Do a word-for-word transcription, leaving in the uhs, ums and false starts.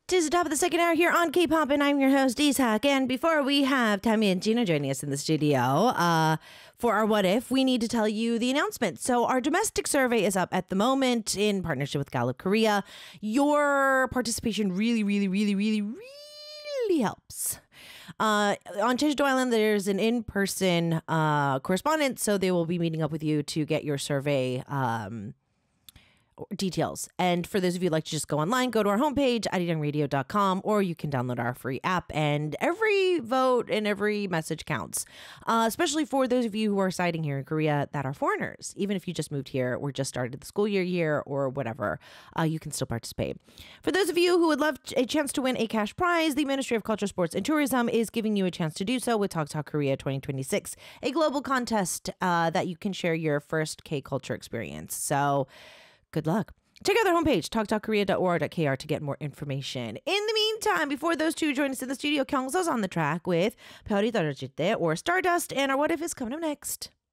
Tis the top of the second hour here on K-Pop, and I'm your host, Ishak. And before we have Tammy and Gina joining us in the studio uh, for our What If, we need to tell you the announcement. So our domestic survey is up at the moment in partnership with Gallup Korea. Your participation really, really, really, really, really helps. Uh, on Jeju-do Island, there's an in-person uh, correspondent, so they will be meeting up with you to get your survey um details. And for those of you who'd like to just go online, go to our homepage, arirang radio dot com, or you can download our free app. And every vote and every message counts, uh, especially for those of you who are residing here in Korea that are foreigners. Even if you just moved here or just started the school year here or whatever, uh, you can still participate. For those of you who would love a chance to win a cash prize, the Ministry of Culture, Sports, and Tourism is giving you a chance to do so with Talk Talk Korea twenty twenty-six, a global contest uh, that you can share your first K-culture experience. So good luck. Check out their homepage, talk talk korea dot org dot k r, to get more information. In the meantime, before those two join us in the studio, Kyungso's on the track with 별이 떨어질 때 or Stardust, and our What If is coming up next.